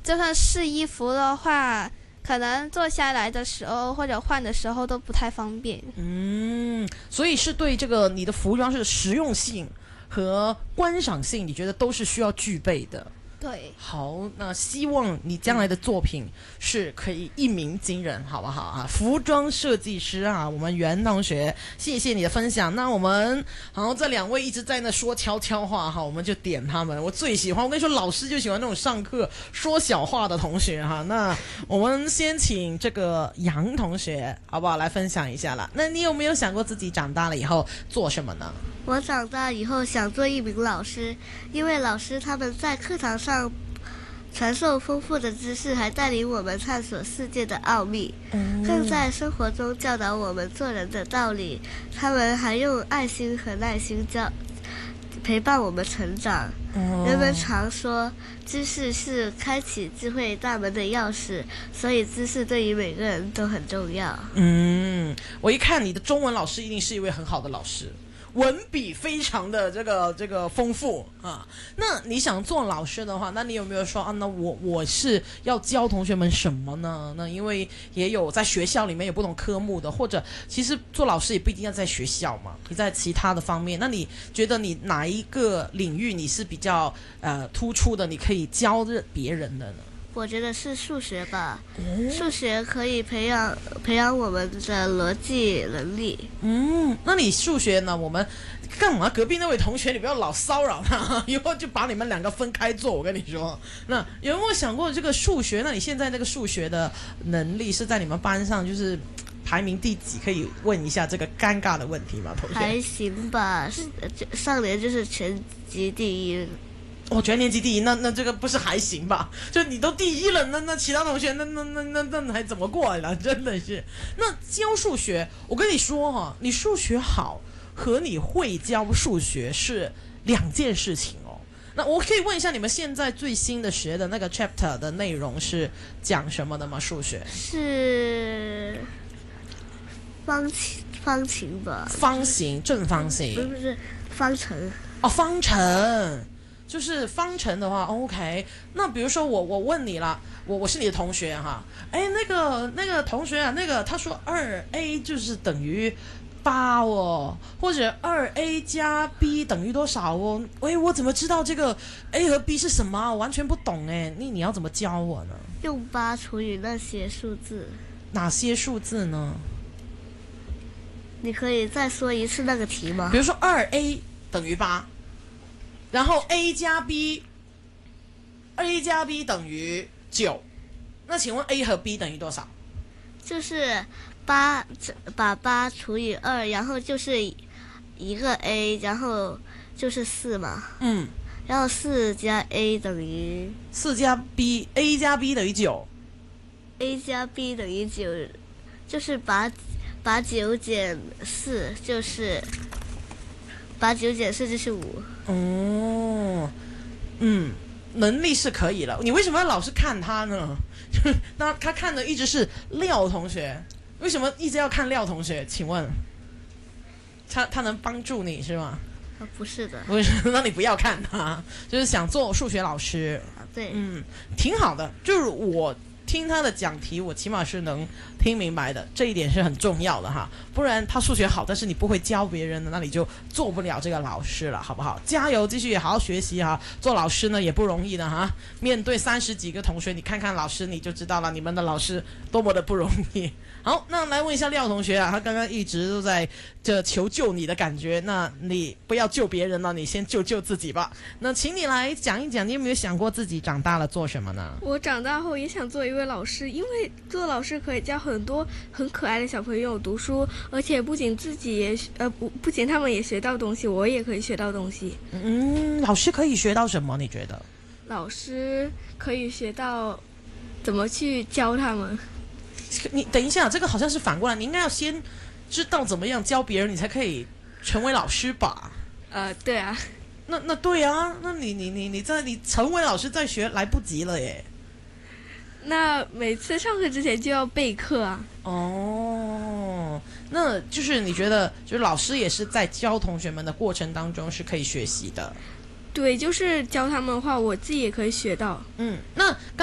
就算试衣服的话，可能坐下来的时候或者换的时候都不太方便。 所以是对这个你的服装是实用性和观赏性，你觉得都是需要具备的。 对， 好，那希望你将来的作品是可以一鸣惊人，好不好啊？服装设计师啊，我们袁同学，谢谢你的分享。那我们好，这两位一直在那说悄悄话哈，我们就点他们。我最喜欢，我跟你说，老师就喜欢那种上课说小话的同学哈。那我们先请这个杨同学，好不好，来分享一下啦。那你有没有想过自己长大了以后做什么呢？ 我长大以后想做一名老师，因为老师他们在课堂上传授丰富的知识，还带领我们探索世界的奥秘，更在生活中教导我们做人的道理。他们还用爱心和耐心陪伴我们成长。人们常说知识是开启智慧大门的钥匙，所以知识对于每个人都很重要。 我一看你的中文老师一定是一位很好的老师，文笔非常的这个丰富啊。那你想做老师的话，那你有没有说啊？那我是要教同学们什么呢？那因为也有在学校里面有不同科目的，或者其实做老师也不一定要在学校嘛，你在其他的方面，那你觉得你哪一个领域你是比较突出的，你可以教别人的呢？ 我觉得是数学吧，数学可以培养我们的逻辑能力。 那你数学呢？我们干嘛？隔壁那位同学，你不要老骚扰他，以后就把你们两个分开做。我跟你说，那有没有想过这个数学？那你现在那个数学的能力是在你们班上就是排名第几？可以问一下这个尴尬的问题吗，同学？ 还行吧，上年就是全级第一。 全年级第一，那这个不是还行吧？就你都第一了，那其他同学那还怎么过来了？真的是。那教数学，我跟你说哈，你数学好和你会教数学是两件事情哦。那我可以问一下，你们现在最新的学的那个 chapter 的内容是讲什么的吗？数学是方形吧？ 方形、正方形？ 不是方程。 方程。就是方程的话 ，OK。那比如说我问你啦，我是你的同学哈，那个同学啊，他说2a 就是等于8哦，或者2a 加 b 等于多少哦？我怎么知道这个 a 和 b 是什么啊？我完全不懂哎，你要怎么教我呢？ 用8除以那些数字。 哪些数字呢？ 你可以再说一次那个题吗？ 比如说2a 等于8。然后 a 加 b 等于9，那请问 a 和 b 等于多少？ 就是把8除以2，然后就是一个 a， 然后就是4嘛。然后4加 a 等于 4加 b，a 加 b 等于9，a 加 b 等于9，就是把9减4就是把9减4就是5。 能力是可以了。你为什么要老是看他呢？那他看的一直是廖同学，为什么一直要看廖同学？请问，他能帮助你是吗？ 不是的。 不是，那你不要看他，就是想做数学老师。 对。 挺好的。就是我听他的讲题，我起码是能听明白的，这一点是很重要的哈。不然他数学好，但是你不会教别人的，那你就做不了这个老师了，好不好？加油，继续好好学习哈。做老师呢也不容易的哈，面对30几个同学，你看看老师你就知道了，你们的老师多么的不容易。好，那来问一下廖同学啊，他刚刚一直都在这求救你的感觉，那你不要救别人了，你先救自己吧。那请你来讲一讲，你有没有想过自己长大了做什么呢？ 我长大后也想做一位老师，因为做老师可以教很多很可爱的小朋友读书，而且不仅自己也不仅他们也学到东西，我也可以学到东西。 老师可以学到什么？你觉得？ 老师可以学到怎么去教他们。 你等一下，这个好像是反过来，你应该要先知道怎么样教别人，你才可以成为老师吧？ 对啊。 那对啊，那你成为老师再学来不及了耶。 那每次上课之前就要备课啊。 那就是你觉得，就是老师也是在教同学们的过程当中是可以学习的。 对，就是教他们的话，我自己也可以学到。 那